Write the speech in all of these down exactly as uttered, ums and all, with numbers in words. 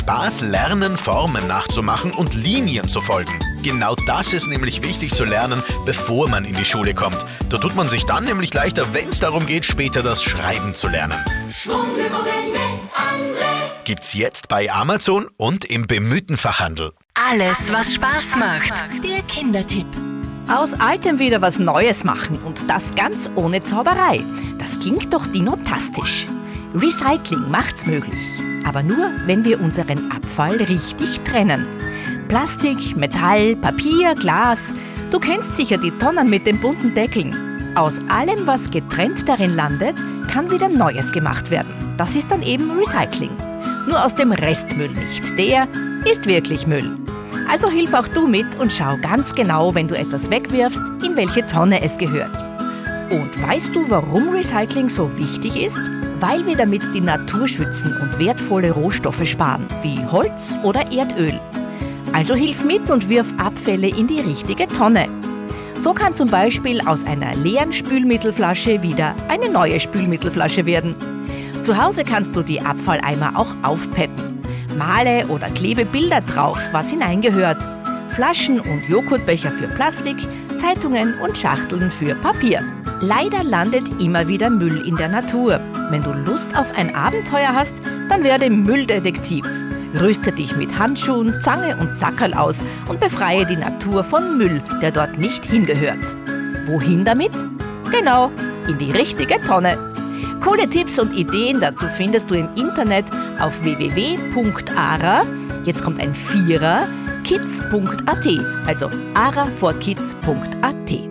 Spas lernen, Formen nachzumachen und Linien zu folgen. Genau das ist nämlich wichtig zu lernen, bevor man in die Schule kommt. Da tut man sich dann nämlich leichter, wenn es darum geht, später das Schreiben zu lernen. Schwungübungen mit André Gibt's jetzt bei Amazon und im bemühten Fachhandel. Alles, was Spaß macht. Der Kindertipp. Aus Altem wieder was Neues machen und das ganz ohne Zauberei. Das klingt doch dinotastisch. Recycling macht's möglich. Aber nur, wenn wir unseren Abfall richtig trennen. Plastik, Metall, Papier, Glas. Du kennst sicher die Tonnen mit den bunten Deckeln. Aus allem, was getrennt darin landet, kann wieder Neues gemacht werden. Das ist dann eben Recycling. Nur aus dem Restmüll nicht. Der ist wirklich Müll. Also hilf auch du mit und schau ganz genau, wenn du etwas wegwirfst, in welche Tonne es gehört. Und weißt du, warum Recycling so wichtig ist? Weil wir damit die Natur schützen und wertvolle Rohstoffe sparen, wie Holz oder Erdöl. Also hilf mit und wirf Abfälle in die richtige Tonne. So kann zum Beispiel aus einer leeren Spülmittelflasche wieder eine neue Spülmittelflasche werden. Zu Hause kannst du die Abfalleimer auch aufpeppen. Male oder klebe Bilder drauf, was hineingehört. Flaschen und Joghurtbecher für Plastik, Zeitungen und Schachteln für Papier. Leider landet immer wieder Müll in der Natur. Wenn du Lust auf ein Abenteuer hast, dann werde Mülldetektiv. Rüste dich mit Handschuhen, Zange und Sackerl aus und befreie die Natur von Müll, der dort nicht hingehört. Wohin damit? Genau, in die richtige Tonne. Coole Tipps und Ideen dazu findest du im Internet auf w w w punkt ara, jetzt kommt ein Vierer, kids punkt a t, also ara for kids punkt a t.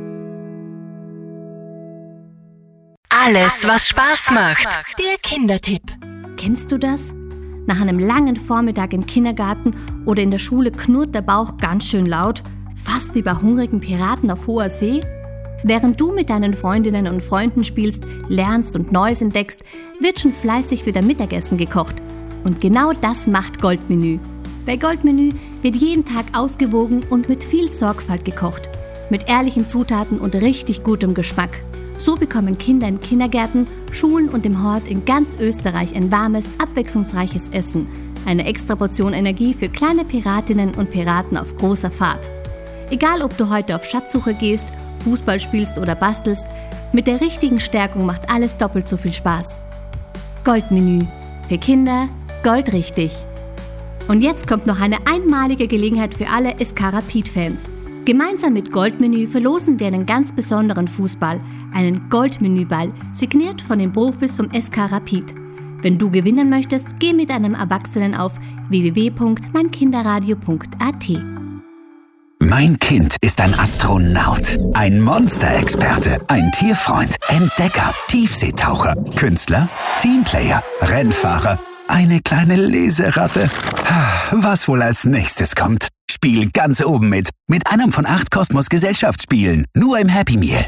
Alles, was Spaß macht. Der Kindertipp. Kennst du das? Nach einem langen Vormittag im Kindergarten oder in der Schule knurrt der Bauch ganz schön laut, fast wie bei hungrigen Piraten auf hoher See? Während du mit deinen Freundinnen und Freunden spielst, lernst und Neues entdeckst, wird schon fleißig für dein Mittagessen gekocht. Und genau das macht Goldmenü. Bei Goldmenü wird jeden Tag ausgewogen und mit viel Sorgfalt gekocht. Mit ehrlichen Zutaten und richtig gutem Geschmack. So bekommen Kinder in Kindergärten, Schulen und im Hort in ganz Österreich ein warmes, abwechslungsreiches Essen. Eine extra Portion Energie für kleine Piratinnen und Piraten auf großer Fahrt. Egal, ob du heute auf Schatzsuche gehst, Fußball spielst oder bastelst, mit der richtigen Stärkung macht alles doppelt so viel Spaß. Goldmenü. Für Kinder goldrichtig. Und jetzt kommt noch eine einmalige Gelegenheit für alle S K Rapid-Fans. Gemeinsam mit Goldmenü verlosen wir einen ganz besonderen Fußball, einen Goldmenüball, signiert von den Profis vom S K Rapid. Wenn du gewinnen möchtest, geh mit einem Erwachsenen auf w w w punkt mein kinderradio punkt a t. Mein Kind ist ein Astronaut, ein Monsterexperte, ein Tierfreund, Entdecker, Tiefseetaucher, Künstler, Teamplayer, Rennfahrer, eine kleine Leseratte. Was wohl als nächstes kommt? Spiel ganz oben mit, mit einem von acht Kosmos-Gesellschaftsspielen, nur im Happy Meal.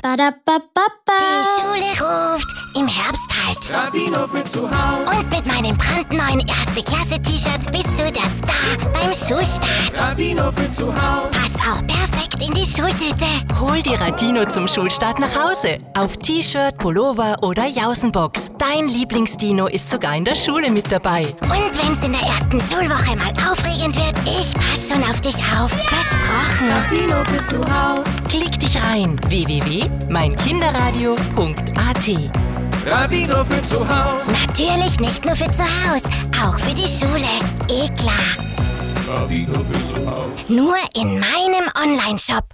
Die Schule ruft, im Herbst halt. Radino für zu Hause. Und mit meinem brandneuen Erste-Klasse-T-Shirt bist du der Star beim Schulstart. Radino für zu Hause. Passt auch perfekt in die Schultüte. Hol die Radino zum Schulstart nach Hause. Auf T-Shirt, Pullover oder Jausenbox. Dein Lieblingsdino ist sogar in der Schule mit dabei. Und wenn's in der ersten Schulwoche mal aufregend wird, ich pass schon auf dich auf. Versprochen. Radino für zu Hause. Klick dich rein. w w w punkt mein kinderradio punkt a t. Radino für zu Hause. Natürlich nicht nur für zu Hause, auch für die Schule. Eh klar. Radino für zu Hause. Nur in meinem Online-Shop.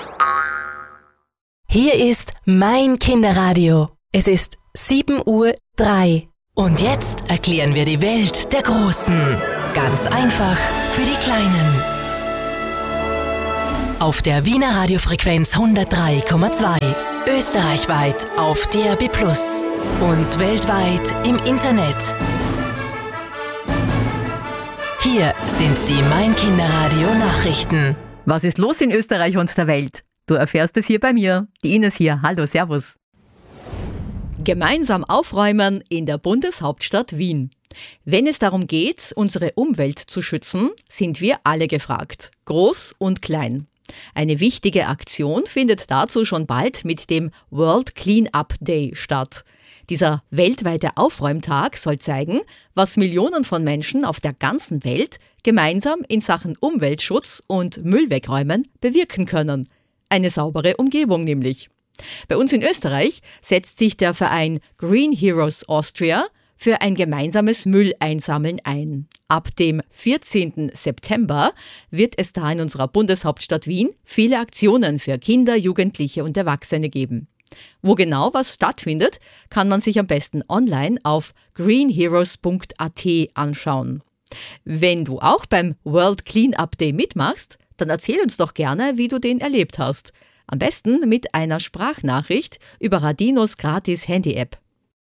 Hier ist mein Kinderradio. Es ist sieben Uhr drei. Und jetzt erklären wir die Welt der Großen. Ganz einfach für die Kleinen. Auf der Wiener Radiofrequenz hundertdrei Komma zwei. Österreichweit auf D A B plus. Und weltweit im Internet. Hier sind die Mein Kinderradio Nachrichten. Was ist los in Österreich und der Welt? Du erfährst es hier bei mir. Die Ines hier. Hallo, servus. Gemeinsam aufräumen in der Bundeshauptstadt Wien. Wenn es darum geht, unsere Umwelt zu schützen, sind wir alle gefragt. Groß und klein. Eine wichtige Aktion findet dazu schon bald mit dem World Clean-Up Day statt. Dieser weltweite Aufräumtag soll zeigen, was Millionen von Menschen auf der ganzen Welt gemeinsam in Sachen Umweltschutz und Müll wegräumen bewirken können. Eine saubere Umgebung nämlich. Bei uns in Österreich setzt sich der Verein Green Heroes Austria für ein gemeinsames Mülleinsammeln ein. Ab dem vierzehnten September wird es da in unserer Bundeshauptstadt Wien viele Aktionen für Kinder, Jugendliche und Erwachsene geben. Wo genau was stattfindet, kann man sich am besten online auf green heroes punkt a t anschauen. Wenn du auch beim World Cleanup Day mitmachst, dann erzähl uns doch gerne, wie du den erlebt hast. Am besten mit einer Sprachnachricht über Radinos gratis Handy-App.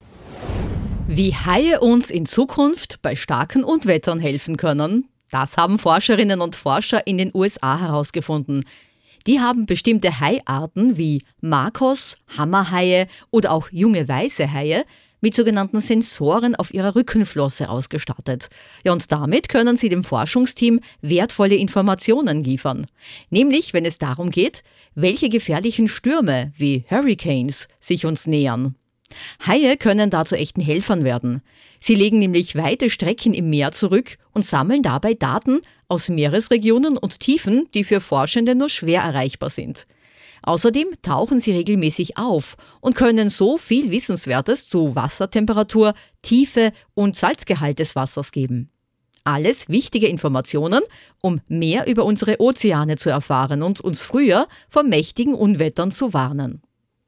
Wie Haie uns in Zukunft bei starken Unwettern helfen können, das haben Forscherinnen und Forscher in den U S A herausgefunden. Die haben bestimmte Haiarten wie Makos, Hammerhaie oder auch junge weiße Haie mit sogenannten Sensoren auf ihrer Rückenflosse ausgestattet. Ja, und damit können sie dem Forschungsteam wertvolle Informationen liefern. Nämlich, wenn es darum geht, welche gefährlichen Stürme wie Hurricanes sich uns nähern. Haie können da zu echten Helfern werden. Sie legen nämlich weite Strecken im Meer zurück und sammeln dabei Daten aus Meeresregionen und Tiefen, die für Forschende nur schwer erreichbar sind. Außerdem tauchen sie regelmäßig auf und können so viel Wissenswertes zu Wassertemperatur, Tiefe und Salzgehalt des Wassers geben. Alles wichtige Informationen, um mehr über unsere Ozeane zu erfahren und uns früher vor mächtigen Unwettern zu warnen.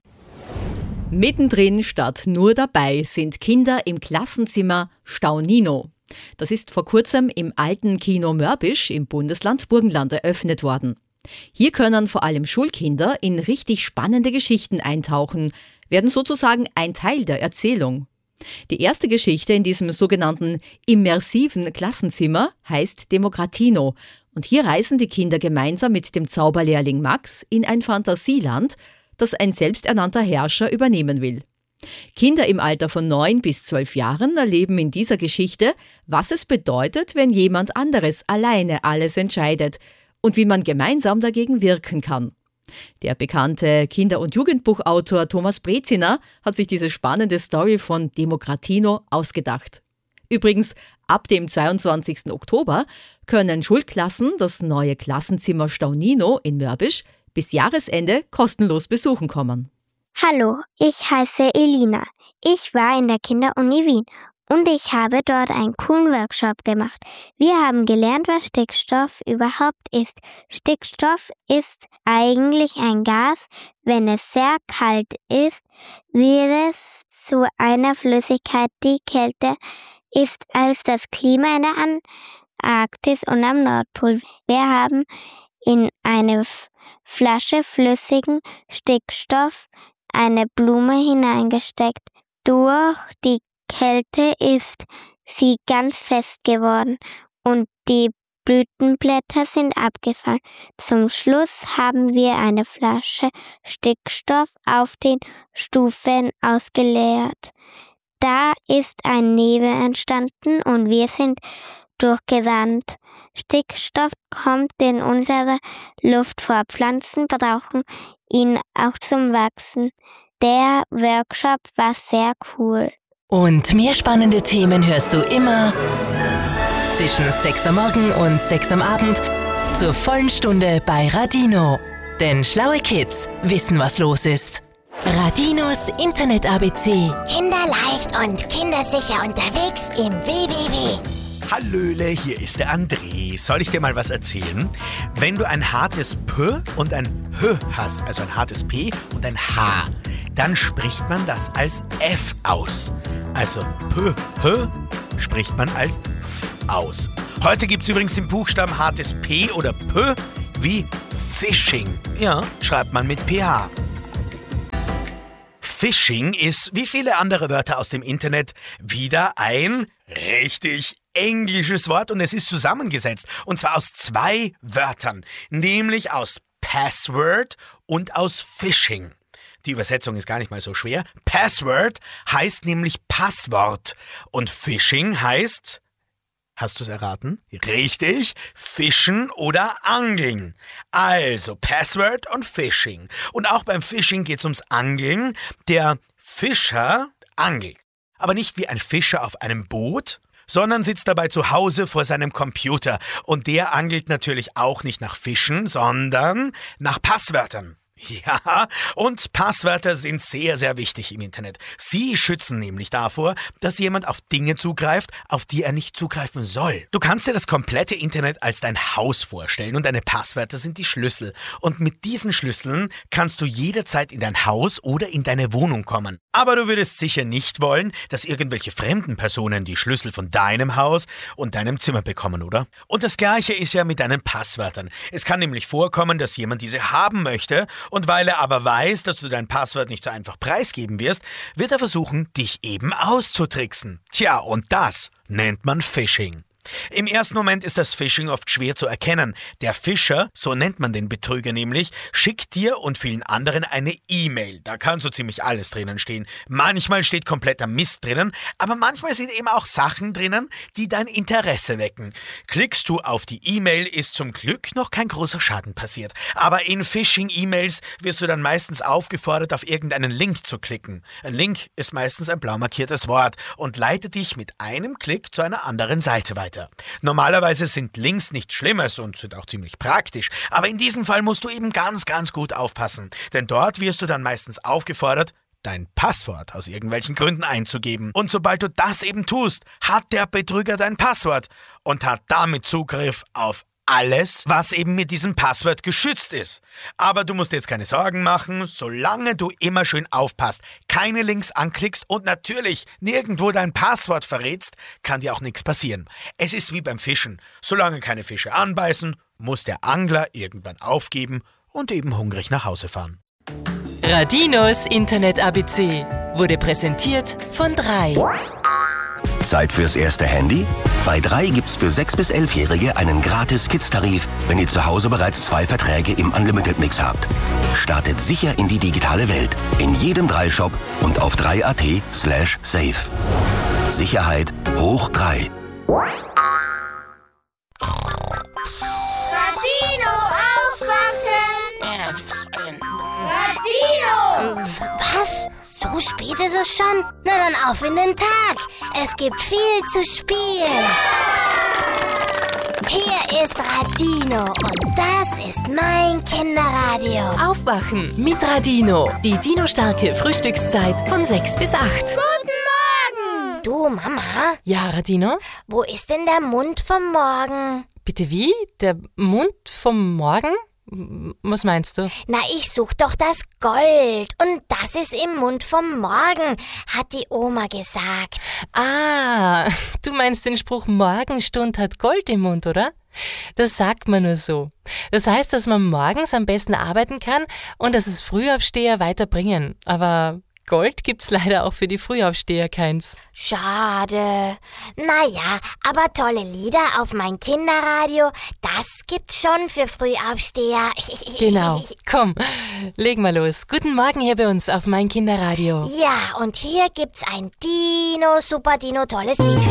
Mittendrin statt nur dabei sind Kinder im Klassenzimmer Staunino. Das ist vor kurzem im alten Kino Mörbisch im Bundesland Burgenland eröffnet worden. Hier können vor allem Schulkinder in richtig spannende Geschichten eintauchen, werden sozusagen ein Teil der Erzählung. Die erste Geschichte in diesem sogenannten immersiven Klassenzimmer heißt Demokratino. Und hier reisen die Kinder gemeinsam mit dem Zauberlehrling Max in ein Fantasieland, das ein selbsternannter Herrscher übernehmen will. Kinder im Alter von neun bis zwölf Jahren erleben in dieser Geschichte, was es bedeutet, wenn jemand anderes alleine alles entscheidet und wie man gemeinsam dagegen wirken kann. Der bekannte Kinder- und Jugendbuchautor Thomas Breziner hat sich diese spannende Story von Demokratino ausgedacht. Übrigens, ab dem zweiundzwanzigsten Oktober können Schulklassen das neue Klassenzimmer Staunino in Mörbisch bis Jahresende kostenlos besuchen kommen. Hallo, ich heiße Elina. Ich war in der Kinderuni Wien und ich habe dort einen coolen Workshop gemacht. Wir haben gelernt, was Stickstoff überhaupt ist. Stickstoff ist eigentlich ein Gas. Wenn es sehr kalt ist, wird es zu einer Flüssigkeit, die kälter ist als das Klima in der Antarktis und am Nordpol. Wir haben in eine Flasche flüssigen Stickstoff eine Blume hineingesteckt. Durch die Kälte ist sie ganz fest geworden und die Blütenblätter sind abgefallen. Zum Schluss haben wir eine Flasche Stickstoff auf den Stufen ausgeleert. Da ist ein Nebel entstanden und wir sind durchgesandt. Stickstoff kommt in unserer Luft vor. Pflanzen brauchen ihn auch zum Wachsen. Der Workshop war sehr cool. Und mehr spannende Themen hörst du immer zwischen sechs Uhr morgen und sechs Uhr am Abend zur vollen Stunde bei Radino. Denn schlaue Kids wissen, was los ist. Radinos Internet-A B C. Kinderleicht und kindersicher unterwegs im W W W. Hallöle, hier ist der André. Soll ich dir mal was erzählen? Wenn du ein hartes P und ein H hast, also ein hartes P und ein H, dann spricht man das als F aus. Also P, H spricht man als F aus. Heute gibt es übrigens den Buchstaben hartes P oder P wie Phishing. Ja, schreibt man mit ph. Phishing ist, wie viele andere Wörter aus dem Internet, wieder ein richtig englisches Wort und es ist zusammengesetzt. Und zwar aus zwei Wörtern, nämlich aus Password und aus Phishing. Die Übersetzung ist gar nicht mal so schwer. Password heißt nämlich Passwort und Phishing heißt... Hast du es erraten? Richtig, Fischen oder Angeln. Also Password und Phishing. Und auch beim Phishing geht es ums Angeln. Der Fischer, angelt. Aber nicht wie ein Fischer auf einem Boot, sondern sitzt dabei zu Hause vor seinem Computer. Und der angelt natürlich auch nicht nach Fischen, sondern nach Passwörtern. Ja, und Passwörter sind sehr, sehr wichtig im Internet. Sie schützen nämlich davor, dass jemand auf Dinge zugreift, auf die er nicht zugreifen soll. Du kannst dir das komplette Internet als dein Haus vorstellen und deine Passwörter sind die Schlüssel. Und mit diesen Schlüsseln kannst du jederzeit in dein Haus oder in deine Wohnung kommen. Aber du würdest sicher nicht wollen, dass irgendwelche fremden Personen die Schlüssel von deinem Haus und deinem Zimmer bekommen, oder? Und das Gleiche ist ja mit deinen Passwörtern. Es kann nämlich vorkommen, dass jemand diese haben möchte. Und weil er aber weiß, dass du dein Passwort nicht so einfach preisgeben wirst, wird er versuchen, dich eben auszutricksen. Tja, und das nennt man Phishing. Im ersten Moment ist das Phishing oft schwer zu erkennen. Der Fischer, so nennt man den Betrüger nämlich, schickt dir und vielen anderen eine E-Mail. Da kann so ziemlich alles drinnen stehen. Manchmal steht kompletter Mist drinnen, aber manchmal sind eben auch Sachen drinnen, die dein Interesse wecken. Klickst du auf die E-Mail, ist zum Glück noch kein großer Schaden passiert. Aber in Phishing-E-Mails wirst du dann meistens aufgefordert, auf irgendeinen Link zu klicken. Ein Link ist meistens ein blau markiertes Wort und leitet dich mit einem Klick zu einer anderen Seite weiter. Normalerweise sind Links nichts Schlimmes und sind auch ziemlich praktisch, aber in diesem Fall musst du eben ganz, ganz gut aufpassen, denn dort wirst du dann meistens aufgefordert, dein Passwort aus irgendwelchen Gründen einzugeben. Und sobald du das eben tust, hat der Betrüger dein Passwort und hat damit Zugriff auf alles, was eben mit diesem Passwort geschützt ist. Aber du musst dir jetzt keine Sorgen machen, solange du immer schön aufpasst, keine Links anklickst und natürlich nirgendwo dein Passwort verrätst, kann dir auch nichts passieren. Es ist wie beim Fischen. Solange keine Fische anbeißen, muss der Angler irgendwann aufgeben und eben hungrig nach Hause fahren. Radinos Internet-A B C wurde präsentiert von drei. Zeit fürs erste Handy? Bei drei gibt's für sechs- bis elfjährige einen gratis Kids-Tarif, wenn ihr zu Hause bereits zwei Verträge im Unlimited-Mix habt. Startet sicher in die digitale Welt. In jedem drei Shop und auf drei punkt at slash safe. Sicherheit hoch drei. Radino, aufwachen! Radino! Was? So spät ist es schon? Na dann auf in den Tag. Es gibt viel zu spielen. Hier ist Radino und das ist mein Kinderradio. Aufwachen mit Radino. Die Dino-starke Frühstückszeit von sechs bis acht. Guten Morgen! Du, Mama? Ja, Radino? Wo ist denn der Mund vom Morgen? Bitte wie? Der Mund vom Morgen? Was meinst du? Na, ich such doch das Gold. Und das ist im Mund vom Morgen, hat die Oma gesagt. Ah, du meinst den Spruch, Morgenstund hat Gold im Mund, oder? Das sagt man nur so. Das heißt, dass man morgens am besten arbeiten kann und dass es Frühaufsteher weiterbringen. Aber Gold gibt's leider auch für die Frühaufsteher keins. Schade. Naja, aber tolle Lieder auf mein Kinderradio, das gibt's schon für Frühaufsteher. Genau. Komm, leg mal los. Guten Morgen hier bei uns auf mein Kinderradio. Ja, und hier gibt's ein Dino, super Dino, tolles Lied für